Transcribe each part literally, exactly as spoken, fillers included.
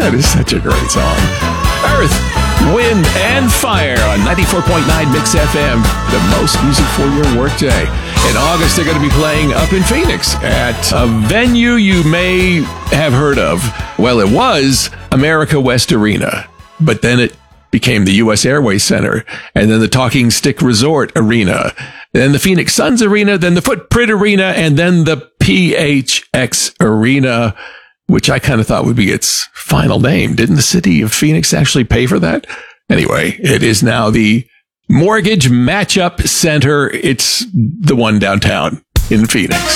That is such a great song. Earth, Wind, and Fire on ninety-four point nine Mix F M. The most music for your workday. In August, they're going to be playing up in Phoenix at a venue you may have heard of. Well, it was America West Arena, but then it became the U S Airways Center, and then the Talking Stick Resort Arena, then the Phoenix Suns Arena, then the Footprint Arena, and then the P H X Arena, which I kind of thought would be its final name. Didn't the city of Phoenix actually pay for that? Anyway, it is now the Mortgage Matchup Center. It's the one downtown in Phoenix.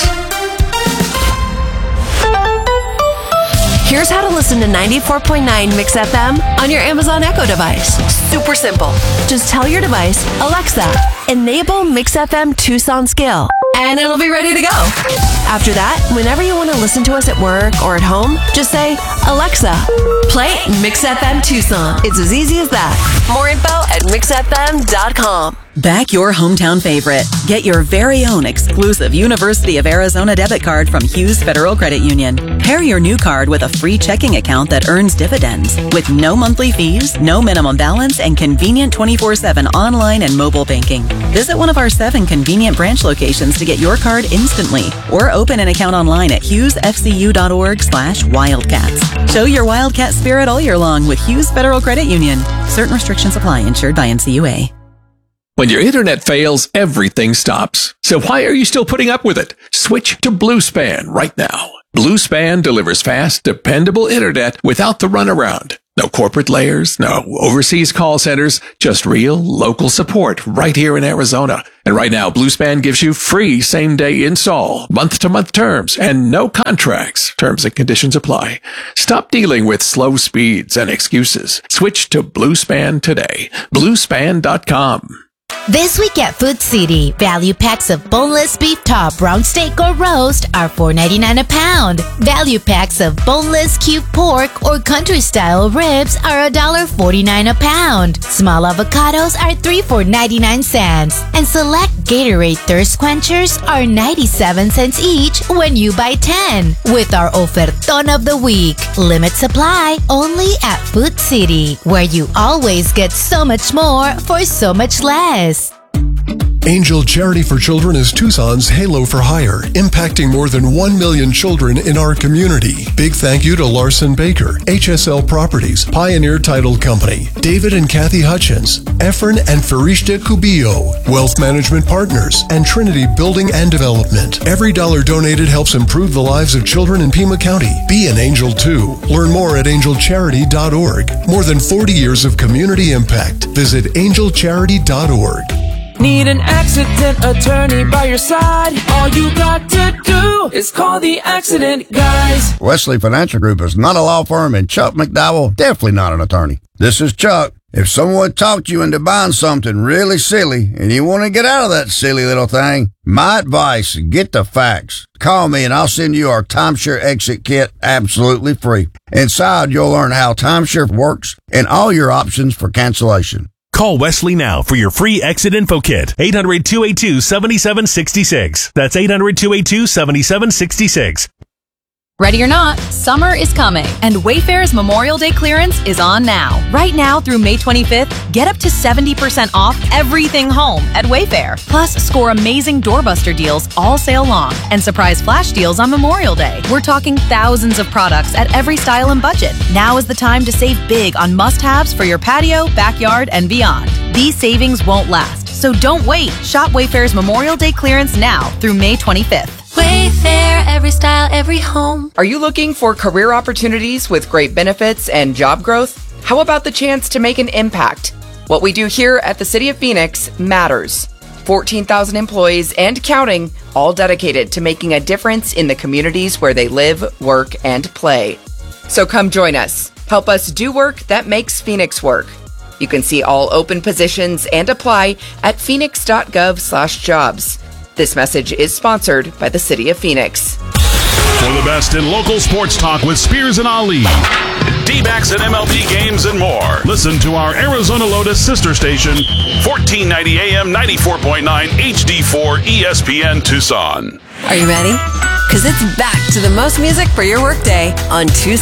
Here's how to listen to ninety-four point nine Mix F M on your Amazon Echo device. Super simple. Just tell your device, Alexa, enable Mix F M Tucson skill, and it'll be ready to go. After that, whenever you want to listen to us at work or at home, just say, Alexa, play Mix F M Tucson. It's as easy as that. More info at mix f m dot com. Back your hometown favorite. Get your very own exclusive University of Arizona debit card from Hughes Federal Credit Union. Pair your new card with a free checking account that earns dividends with no monthly fees, no minimum balance, and convenient twenty-four seven online and mobile banking. Visit one of our seven convenient branch locations to get your card instantly, or open an account online at hughesfcu.org slash wildcats. Show your Wildcat spirit all year long with Hughes Federal Credit Union. Certain restrictions apply. Insured by N C U A. When your internet fails, everything stops. So why are you still putting up with it? Switch to BlueSpan right now. BlueSpan delivers fast, dependable internet without the runaround. No corporate layers, no overseas call centers, just real local support right here in Arizona. And right now, BlueSpan gives you free same-day install, month-to-month terms, and no contracts. Terms and conditions apply. Stop dealing with slow speeds and excuses. Switch to BlueSpan today. BlueSpan dot com. This week at Food City, value packs of boneless beef top, round steak, or roast are four ninety-nine a pound. Value packs of boneless cube pork or country-style ribs are one forty-nine a pound. Small avocados are three for ninety-nine cents. And select Gatorade Thirst Quenchers are ninety-seven cents each when you buy ten. With our ofertón of the week. Limit supply only at Food City, where you always get so much more for so much less. Angel Charity for Children is Tucson's Halo for Hire, impacting more than one million children in our community. Big thank you to Larson Baker, H S L Properties, Pioneer Title Company, David and Kathy Hutchins, Efren and Farishta Cubillo, Wealth Management Partners, and Trinity Building and Development. Every dollar donated helps improve the lives of children in Pima County. Be an angel too. Learn more at angel charity dot org. More than forty years of community impact. Visit angel charity dot org. Need an accident attorney by your side? All you got to do is call the accident guys. Wesley Financial Group is not a law firm, and Chuck McDowell definitely not an attorney. This is Chuck. If someone talked you into buying something really silly and you want to get out of that silly little thing, my advice, get the facts. Call me and I'll send you our timeshare exit kit absolutely free. Inside, you'll learn how timeshare works and all your options for cancellation. Call Wesley now for your free exit info kit. eight hundred, two eight two, seven seven six six. That's eight hundred, two eight two, seven seven six six. Ready or not, summer is coming, and Wayfair's Memorial Day clearance is on now. Right now through May twenty-fifth, get up to seventy percent off everything home at Wayfair. Plus, score amazing doorbuster deals all sale long and surprise flash deals on Memorial Day. We're talking thousands of products at every style and budget. Now is the time to save big on must-haves for your patio, backyard, and beyond. These savings won't last, so don't wait. Shop Wayfair's Memorial Day clearance now through May twenty-fifth. Wayfair, every style, every home. Are you looking for career opportunities with great benefits and job growth? How about the chance to make an impact? What we do here at the City of Phoenix matters. fourteen thousand employees and counting, all dedicated to making a difference in the communities where they live, work, and play. So come join us. Help us do work that makes Phoenix work. You can see all open positions and apply at phoenix.gov slash jobs. This message is sponsored by the City of Phoenix. For the best in local sports talk with Spears and Ali, D-backs and M L B games and more. Listen to our Arizona Lotus sister station, fourteen ninety A M, ninety-four point nine H D four E S P N Tucson. Are you ready? Because it's back to the most music for your workday on Tuesday.